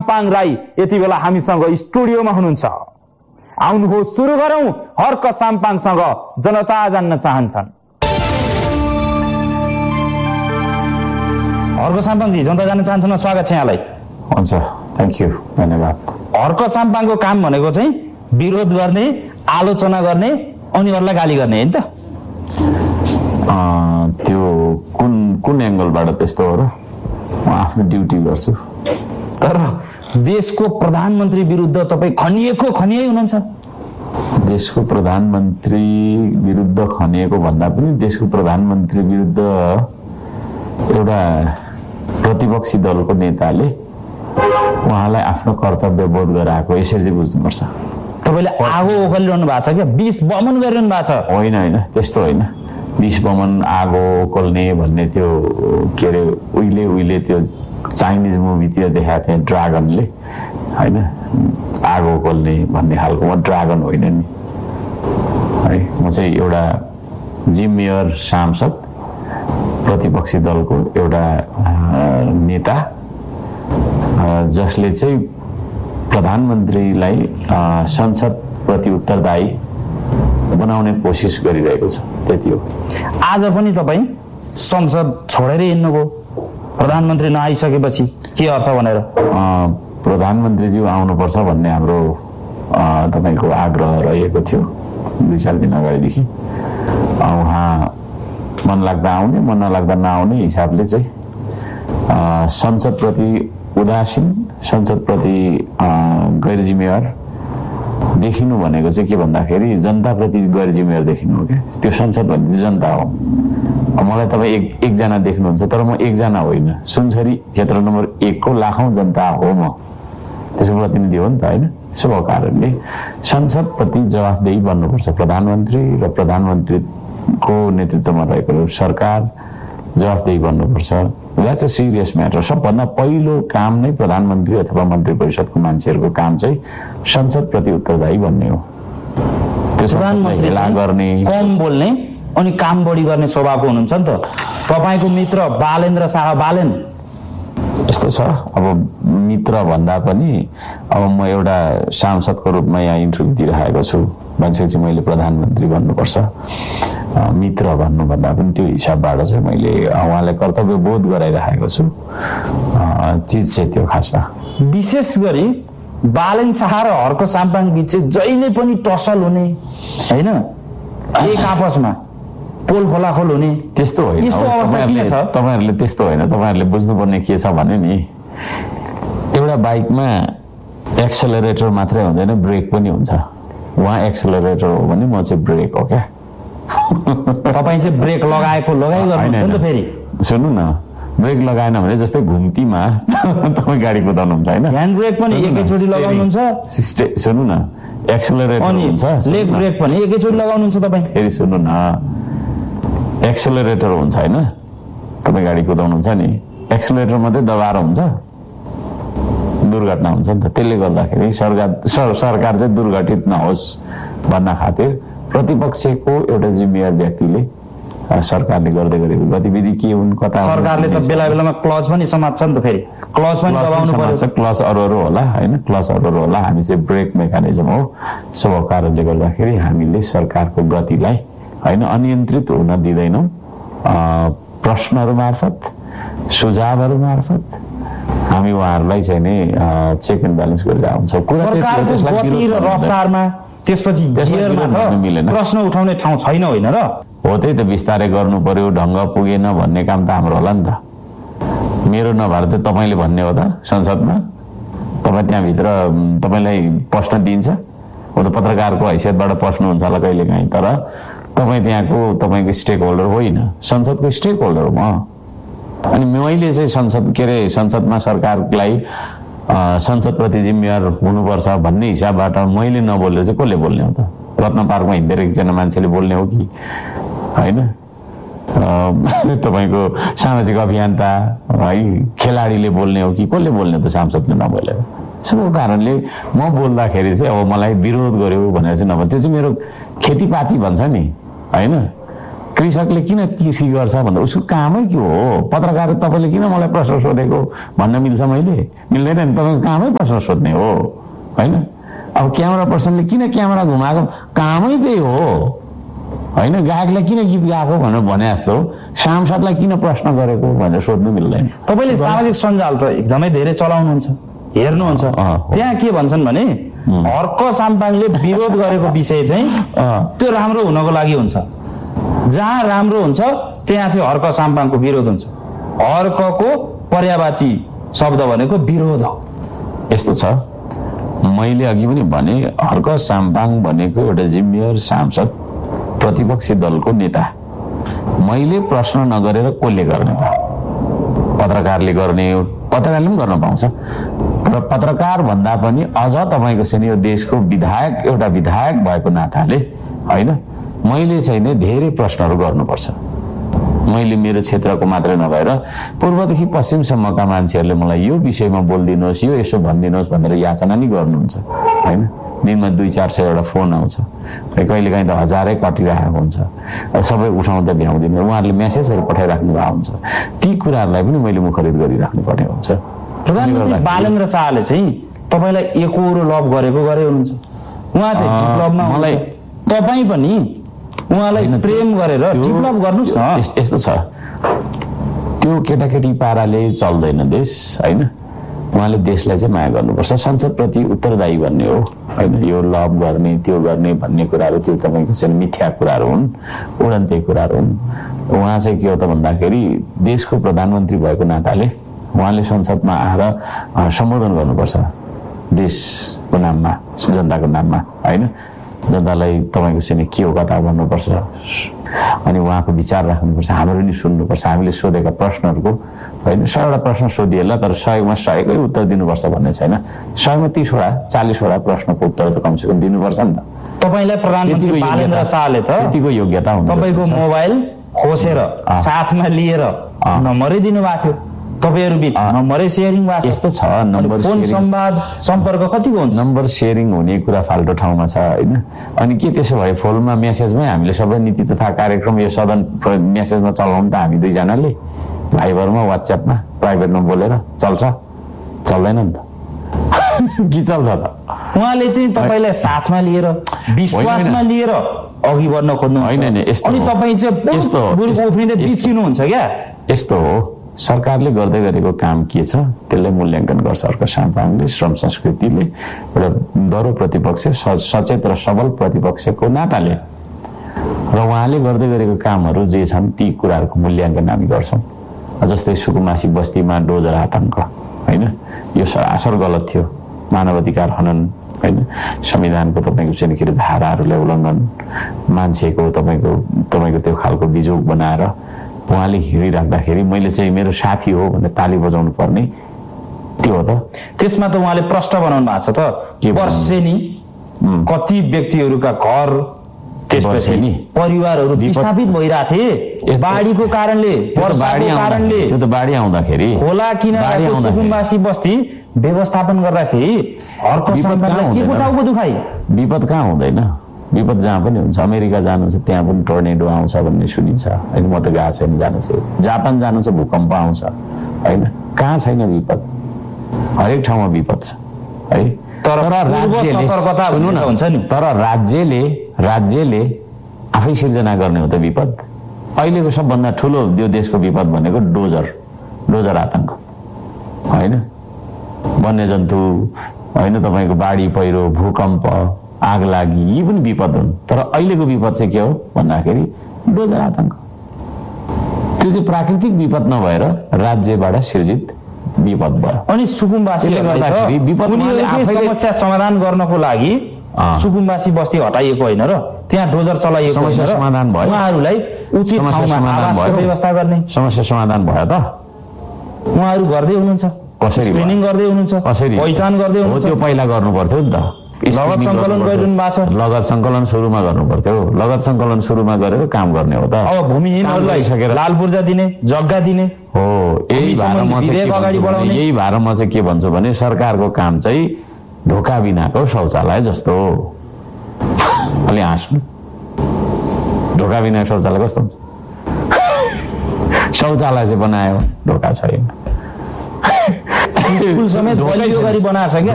साम्पाङ राई यति बेला हामीसँग स्टुडियोमा हुनुहुन्छ। आउनुहोस् सुरु गरौं हर्क साम्पाङसँग जनता जान्न चाहन्छन्। हर्क साम्पाङजी, जनता जान्न चाहन्छन्, स्वागत छ यहाँलाई। हुन्छ, थ्याङ्क यू, धन्यवाद। हर्क साम्पाङको काम भनेको चाहिँ विरोध गर्ने, आलोचना गर्ने, उनीहरूलाई गाली गर्ने हैन त? त्यो कुन एंगलबाट त्यस्तो हो र? म आफ्नो ड्युटी गर्छु। तर देशको प्रधानमन्त्री विरुद्ध तपाईँ खनियै हुनुहुन्छ। देशको प्रधानमन्त्री विरुद्ध खनिएको भन्दा पनि देशको प्रधानमन्त्री विरुद्ध एउटा प्रतिपक्षी दलको नेताले उहाँलाई आफ्नो कर्तव्य बोध गराएको, यसरी चाहिँ बुझ्नुपर्छ। तपाईँले आगो ओखलिरहनु भएको छ क्या? विष बमन गरिरहनु भएको छ? होइन, त्यस्तो होइन। विष बमन, आगो ओकल्ने भन्ने त्यो के अरे उहिले त्यो चाइनिज मुभीतिर देखाएको थियो ड्रागनले, होइन? आगो ओकल्ने भन्ने खालको। म ड्रागन होइन नि है। म चाहिँ एउटा जिम मेयर, सांसद, प्रतिपक्षी दलको एउटा नेता, जसले चाहिँ प्रधानमन्त्रीलाई संसदप्रति उत्तरदायी बनाउने कोसिस गरिरहेको छ, त्यति हो। आज पनि तपाईँ संसद छोडेर हिँड्नुभयो प्रधानमन्त्री नआइसकेपछि, के अर्थ भनेर? प्रधानमन्त्रीज्यू आउनुपर्छ भन्ने हाम्रो तपाईँको आग्रह रहेको थियो 2-4 दिन अगाडिदेखि। उहाँ मन लाग्दा आउने, मन नलाग्दा नआउने हिसाबले चाहिँ संसदप्रति उदासीन, संसदप्रति गैर जिम्मेवार देखिनु भनेको चाहिँ के भन्दाखेरि जनताप्रति गैर जिम्मेवार देखिनु हो क्या। त्यो संसद भन्ने चाहिँ जनता हो। मलाई तपाईँ एकजना देख्नुहुन्छ, तर म एकजना होइन, सुनसरी क्षेत्र नम्बर 1 को लाखौं जनता हो म, त्यसको प्रतिनिधि हो नि त, होइन? सो कारणले संसदप्रति जवाफदेही बन्नुपर्छ। प्रधानमन्त्री र प्रधानमन्त्रीको नेतृत्वमा रहेको सरकार जवाफदेही बन्नुपर्छ। That's a serious matter. सबभन्दा पहिलो काम नै प्रधानमन्त्री अथवा मन्त्री परिषदको मान्छेहरूको काम चाहिँ संसदप्रति उत्तरदायी बन्ने हो। प्रधानमन्त्री गर्ने, कम बोल्ने अनि काम बढी गर्ने स्वभावको हुनुहुन्छ नि त। तपाईँको मित्र बालेन्द्र शाह बालेन यस्तो छ। अब मित्र भन्दा पनि अब म एउटा सांसदको रूपमा यहाँ इन्टरभ्यू दिइरहेको छु भनेपछि मैले प्रधानमन्त्री भन्नुपर्छ। मित्र भन्नुभन्दा पनि त्यो हिसाबबाट चाहिँ मैले उहाँलाई कर्तव्य बोध गराइरहेको छु। चिज चाहिँ त्यो खासमा विशेष गरी बालेन शाह र हर्क साम्पाङ बीच चाहिँ जहिले पनि टसल हुने, होइन? एक आपसमा पोल खोलाखोल हुने, त्यस्तो होइन। तपाईँहरूले त्यस्तो होइन, तपाईँहरूले बुझ्नुपर्ने के छ भने नि, एउटा बाइकमा एक्सेलरेटर मात्रै हुँदैन, ब्रेक पनि हुन्छ। उहाँ एक्सेलरेटर हो भने म चाहिँ ब्रेक हो क्या। तपाईँ चाहिँ ब्रेक लगाएको गर्नुहुन्छ नि त। फेरि सुन्नु न, ब्रेक लगाएन भने जस्तै घुम्तीमा तपाईँ गाडी कुदाउनुहुन्छ, होइन? ह्यान्ड ब्रेक पनि एकैचोटि लगाउनुहुन्छ। सुन्नु न, एक्सेलरेटर हुन्छ, लेग ब्रेक पनि एकैचोटि लगाउनुहुन्छ तपाईँ। फेरि सुन्नु न, एक्सेलरेटर हुन्छ, होइन? तपाईँ गाडी कुदाउनुहुन्छ नि, एक्सेलरेटर मात्रै दबाएर हुन्छ, दुर्घटना हुन्छ नि त। त्यसले गर्दाखेरि सरकार चाहिँ दुर्घटित नहोस् भन्न खातिर प्रतिपक्षको एउटा जिम्मेवार व्यक्तिले सरकारले गर्दै गरेको गतिविधि के हुन्, कता सरकारले त बेला बेलामा क्लच पनि समात्छ नि त। फेरि क्लच पनि दबाउनु पर्छ। क्लच अरू होला, होइन? क्लच अरू होला। हामी चाहिँ ब्रेक मेकानिजम हो। सो कारणले गर्दाखेरि हामीले सरकारको गतिलाई, होइन, अनियन्त्रित हुन दिँदैनौँ। प्रश्नहरू मार्फत, सुझावहरू मार्फत हामी उहाँहरूलाई चाहिँ नि चेक एन्ड ब्यालेन्स गरिरहेको हुन्छौँ। त्यसपछि प्रश्न उठाउने ठाउँ छैन, होइन र? हो, त्यही त, बिस्तारै गर्नु पर्यो, ढङ्ग पुगेन भन्ने काम त हाम्रो होला नि त। मेरो नभएर त तपाईँले भन्ने हो त संसदमा? तपाईँ त्यहाँभित्र तपाईँलाई प्रश्न दिन्छ, हो त, पत्रकारको हैसियतबाट प्रश्न हुन्छ होला कहिलेकाहीँ, तर तपाईँ तपाईँको स्टेक होल्डर होइन, संसदको स्टेक होल्डर हो म। अनि मैले चाहिँ संसदमा सरकारलाई संसदप्रति जिम्मेवार हुनुपर्छ भन्ने हिसाबबाट मैले नबोलेर चाहिँ कसले बोल्ने हो त? रत्न पार्कमा हिँडेर एकजना मान्छेले बोल्ने हो कि होइन? तपाईँको सामाजिक अभियन्ता है खेलाडीले बोल्ने हो कि कसले बोल्ने त सांसदले नबोलेर? सो कारणले म बोल्दाखेरि चाहिँ अब मलाई विरोध गर्यो भनेर चाहिँ नभन्छ। त्यो चाहिँ मेरो खेतीपाती भन्छ नि, होइन? कृषकले किन कृषि गर्छ भन्दा उसको कामै के हो? पत्रकार तपाईँले किन मलाई प्रश्न सोधेको भन्न मिल्छ? मैले मिल्दैन नि, तपाईँको कामै प्रश्न सोध्ने हो होइन? अब क्यामेरा पर्सनले किन क्यामेरा घुमाएको? कामै त्यही हो होइन? गायकलाई किन गीत गाएको भनेर भने जस्तो सांसदलाई किन प्रश्न गरेको भनेर सोध्नु मिल्दैन। तपाईँले सामाजिक सञ्जाल त एकदमै धेरै चलाउनुहुन्छ, हेर्नुहुन्छ। त्यहाँ के भन्छन् भने हर्क साम्पाङले विरोध गरेको विषय चाहिँ त्यो राम्रो हुनको लागि हुन्छ। जहाँ राम्रो हुन्छ त्यहाँ चाहिँ हर्क साम्पाङको विरोध हुन्छ। हर्कको पर्यायवाची शब्द भनेको विरोध हो। यस्तो छ, मैले अघि पनि भने हर्क साम्पाङ भनेको एउटा जिम्मेवार सांसद, प्रतिपक्षी दलको नेता। मैले प्रश्न नगरेर कसले गर्ने त? पत्रकारले गर्ने, पत्रकारले पनि गर्न पाउँछ। र पत्रकार भन्दा पनि अझ तपाईँको चाहिँ यो देशको विधायक, एउटा विधायक भएको नाताले होइन, मैले चाहिँ नि धेरै प्रश्नहरू गर्नुपर्छ। मैले मेरो क्षेत्रको मात्रै नभएर पूर्वदेखि पश्चिमसम्मका मान्छेहरूले मलाई यो विषयमा बोलिदिनुहोस्, यो यसो भनिदिनुहोस् भनेर याचना नि गर्नुहुन्छ होइन। दिनमा 200-400 फोन आउँछ, कहिलेकाहीँ त हजारै कटिरहेको हुन्छ, सबै उठाउँदा भ्याउँदिन। उहाँहरूले मेसेजहरू पठाइराख्नु भएको हुन्छ। ती कुराहरूलाई पनि मैले मुखरित गरिराख्नु पर्ने हुन्छ। प्रधानमन्त्री बालेन्द्र शाहले चाहिँ तपाईँलाई एकोरो लभ गरेको गरे हुनुहुन्छ। उहाँ चाहिँ डिप्लबमा मलाई, तपाईँ पनि उहाँलाई प्रेम गरेर डिप्लब गर्नुहोस् न। यस्तो छ, त्यो केटाकेटी पाराले चल्दैन देश होइन। उहाँले देशलाई चाहिँ माया गर्नुपर्छ, संसदप्रति उत्तरदायी भन्ने हो होइन। यो लभ गर्ने त्यो गर्ने भन्ने कुराहरू त्यो तपाईँको चाहिँ मिथ्या कुराहरू हुन्, उडन्ते कुराहरू हुन्। उहाँ चाहिँ के हो त भन्दाखेरि देशको प्रधानमन्त्री भएको नाताले उहाँले संसदमा आएर सम्बोधन गर्नुपर्छ देशको नाममा, जनताको नाममा होइन। जनतालाई तपाईँको चाहिँ के हो कथा भन्नुपर्छ अनि उहाँको विचार राख्नुपर्छ। हाम्रो नि सुन्नुपर्छ। हामीले सोधेका प्रश्नहरूको होइन 100वटा प्रश्न सोधिएला तर 100मा 100कै उत्तर दिनुपर्छ भन्ने छैन। 100मा 30वटा 40वटा प्रश्नको उत्तर त कमसेकम दिनुपर्छ नि त। तपाईँलाई प्रधानमन्त्री बालेन्द्र शाहले त त्यतिको योग्यता हुन्छ। तपाईँको मोबाइल खोसेर साथमा लिएर नम्बरै दिनुभएको थियो। तपाईँहरू बिच नम्बरै सेयरिङ भएको छ। यस्तो छ, नम्बर फोन संवाद सम्पर्क कतिको हुन्छ? नम्बर सेयरिङ हुने कुरा फाल्टो ठाउँमा छ होइन। अनि के त्यसो भए फोनमा मेसेजमै हामीले सबै नीति तथा कार्यक्रम यो सदन मेसेजमा चलाउनु त हामी दुईजनाले भाइबरमा वाट्सएपमा प्राइभेटमा बोलेर चल्छ? चल्दैन नि त। के चल्छ त? उहाँले चाहिँ तपाईँलाई साथमा लिएर विश्वासमा लिएर अघि बढ्न खोज्नु होइन। अनि तपाईँ चाहिँ यस्तो उफ्रिँदै बिच्किनुहुन्छ क्या? यस्तो हो, सरकारले गर्दै गरेको काम के छ त्यसलाई मूल्याङ्कन गर्छ हर्क साम्पाङले। श्रम संस्कृतिले एउटा दरो प्रतिपक्ष, सचेत र सबल प्रतिपक्षको नाताले र उहाँले गर्दै गरेको कामहरू जे छन् ती कुराहरूको मूल्याङ्कन हामी गर्छौँ। जस्तै सुकुमासी बस्तीमा डोजर आतङ्क होइन, यो सरासर गलत थियो। मानवाधिकार हनन होइन, संविधानको तपाईँको चाहिँ के अरे धाराहरूलाई उल्लङ्घन, मान्छेको तपाईँको त्यो खालको बिजोग बनाएर उहाँले हिँडिराख्दाखेरि मैले चाहिँ मेरो साथी हो भनेर ताली बजाउनु पर्ने त्यो हो त। त्यसमा त उहाँले प्रश्न बनाउनु भएको छ त वर्षेनी कति व्यक्तिहरूका घर त्यसपछि परिवारहरू विस्थापित भइरहेको थिए बाढीको कारणले, वर्षाको कारणले। त्यो त बाढी आउँदाखेरि खोला किनाराको सुकुम्बासी बस्ती व्यवस्थापन गर्दाखेरि हर्क साम्पाङलाई के को टाउको दुखाइ? विपद कहाँ हुँदैन? विपद जहाँ पनि हुन्छ। अमेरिका जानुहुन्छ त्यहाँ पनि टर्नेडो आउँछ भन्ने सुनिन्छ होइन। म त गएको छैन, जानु छ। जापान जानु छ भूकम्प आउँछ होइन। कहाँ छैन विपद? हरेक ठाउँमा विपद छ है। तर राज्यले आफै सिर्जना गर्ने हो त विपद। अहिलेको सबभन्दा ठुलो यो देशको विपद भनेको डोजर आतङ्क होइन। वन्यजन्तु होइन, तपाईँको बाढी पहिरो, भूकम्प, आग लागि, यी पनि विपद हुन्। तर अहिलेको विपद चाहिँ के हो भन्दाखेरि डोजर आतङ्क। त्यो चाहिँ प्राकृतिक विपद नभएर राज्यबाट सिर्जित विपद भयो। अनि सुकुम्बासीले गर्दाखेरि समस्या समाधान गर्नको लागि सुकुम्बासी बस्ती हटाइएको होइन र त्यहाँ डोजर चलाइएको समस्या समाधान भयो। उहाँहरूलाई उचित ठाउँमा आवासको व्यवस्था गर्ने समस्या समाधान भयो त? उहाँहरू गर्दै हुनुहुन्छ, कसरी स्क्रिनिङ गर्दै हुनुहुन्छ, कसरी पहिचान गर्दै हुनुहुन्छ? त्यो पहिला गर्नु पर्थ्यो नि त। लगत सङ्कलन गरिरहनु भएको छ। लगत सङ्कलन सुरुमा गर्नु पर्थ्यो। लगत सङ्कलन सुरुमा गरेर काम गर्ने हो त। अब भूमिहीनहरूलाई लाल पूर्जा दिने, जग्गा दिने हो। यही भएर म चाहिँ के भन्छु भने सरकारको काम चाहिँ ढोका बिनाको शौचालय जस्तो हो। अलि हाँस्नु, ढोका बिना शौचालय कस्तो हुन्छ? शौचालय चाहिँ बनायो, ढोका छैन। स्कुल समेत बलियो गरी बनाएको छ क्या।